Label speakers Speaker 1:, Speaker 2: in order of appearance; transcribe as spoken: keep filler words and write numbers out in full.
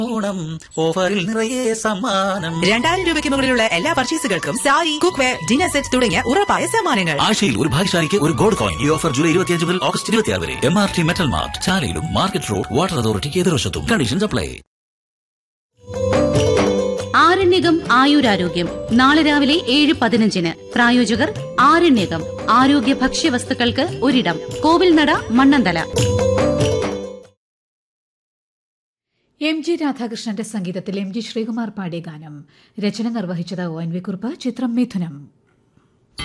Speaker 1: ഓണം ഓഫറിൽ നിറയെ സമ്മാനം.
Speaker 2: രണ്ടായിരം രൂപയ്ക്ക് മുകളിലുള്ള എല്ലാ പർച്ചേസുകൾക്കും സാരി, കുക്ക്വെയർ, ഡിന്നർ സെറ്റ് തുടങ്ങിയ ഉറപ്പായ സമ്മാനങ്ങൾ.
Speaker 1: ആഴ്ചയിൽ ഒരു ഭാഗ്യശാലിക്ക് ഒരു ഗോൾഡ് കോയിൻ. ഈ ഓഫർ ജൂലൈ ഇരുപത്തിയഞ്ച് മുതൽ ഓഗസ്റ്റ് ഇരുപത്തിയാറ് വരെ. M R T metal mart, ചാലയിലും market road, water അതോറിറ്റിക്ക് എതിർവശത്തും. Conditions apply.
Speaker 3: ആരണ്യകം ആയുരാരോഗ്യം നാളെ രാവിലെ ഏഴ് പതിനഞ്ചിന്. പ്രായോജകർ ആരണ്യകം ആരോഗ്യ ഭക്ഷ്യവസ്തുക്കൾക്ക് ഒരിടം, കോവിൽനട, മണ്ണന്തല.
Speaker 4: എം ജി രാധാകൃഷ്ണന്റെ സംഗീതത്തിൽ എം ജി ശ്രീകുമാർ പാടിയ ഗാനം. രചന നിർവഹിച്ചത് ഒ എൻ വി കുറുപ്പ്. ചിത്രം മിഥുനം.